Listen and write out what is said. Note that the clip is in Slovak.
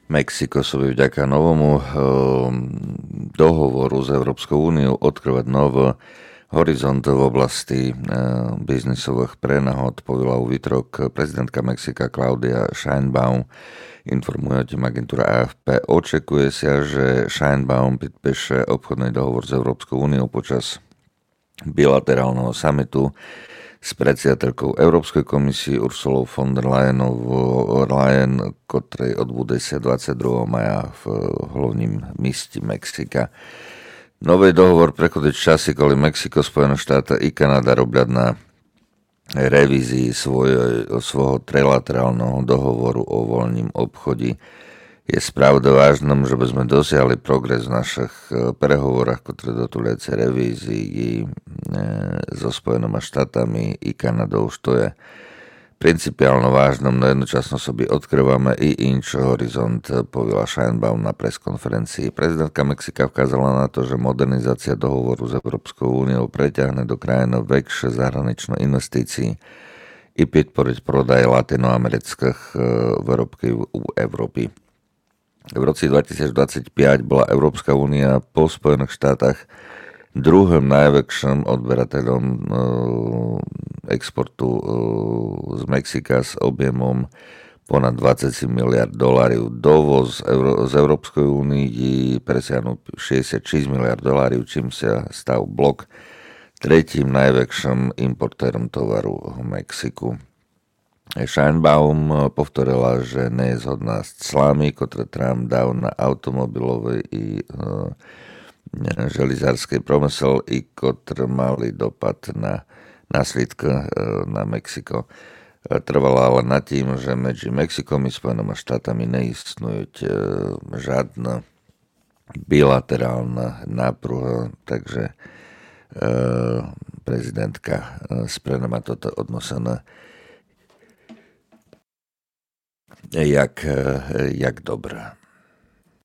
Mexiko sobie vďaka novomu dohovoru s Európskou úniou odkrývať nový horizont v oblasti biznisových prenahod, povedala u výtrok prezidentka Mexika Claudia Sheinbaum. Informuje o tým agentúra AFP. Očekuje sa, že Sheinbaum podpíše obchodný dohovor s Európskou úniou počas bilaterálneho summitu s predsiateľkou Európskej komisie Ursulou von der Leyen, ktorej odbude sa 22. maja v hlavním meste Mexika. Nový dohovor prechodí časy, kedy Mexiko, Spojené štáty i Kanada robia na revízii svojho trilaterálneho dohovoru o voľním obchode. Je spravda vážnom, že by sme dosiahli progres v našich prehovorách, ktoré dotúľajú revízii so Spojenými štátami i Kanadou, što je principiálno vážnom, no jednočasno sobi odkrývame i inč horizont, povedala Sheinbaum na preskonferencii. Prezidentka Mexika vkázala na to, že modernizácia dohovoru s Európskou úniou preťahne do krajiny väčšie zahraničné investícií i podporiť prodaj latinoamerických výrobkov u Európy. V roce 2025 bola Európska únia po Spojených štátach druhým najväčším odberateľom exportu z Mexika s objemom ponad 27 miliard dolárov. Dovoz z Európskej únii presiahnu 66 miliard dolárov, čím sa stal blok tretím najväčším importérom tovaru v Mexiku. Sheinbaum povtorila, že nie je zhodná s clami, ktoré Trump dal na automobilový i železarský promysel, i ktoré mali dopad na následky na Mexiko. Trvala ale nad tým, že medzi Mexikom i Spojenými štátami neistnúť žiadna bilaterálna nápruha, takže prezidentka sprejme toto odnosené jak dobré.